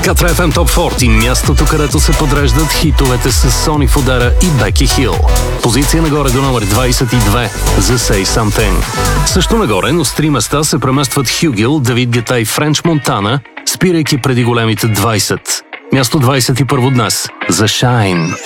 Катра FM Top 40, мястото, където се подреждат хитовете с Сони Фодера и Беки Хил. Позиция нагоре до номер 22 за Say Something. Също нагоре, но с 3 места се преместват Хюгил, Давид Гета и Френч Монтана, спирайки преди големите 20. Място 21 днес за Shine.